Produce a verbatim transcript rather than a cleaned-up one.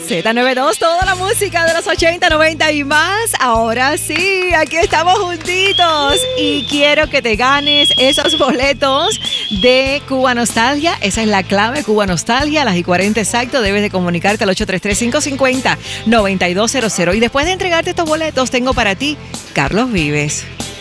Z noventa y dos, toda la música de los ochenta, noventa y más. Ahora sí, aquí estamos juntitos y quiero que te ganes esos boletos de Cuba Nostalgia. Esa es la clave, Cuba Nostalgia, a las y cuarenta exacto. Debes de comunicarte al ocho tres tres, cinco cinco cero, nueve dos cero cero. Y después de entregarte estos boletos, tengo para ti Carlos Vives.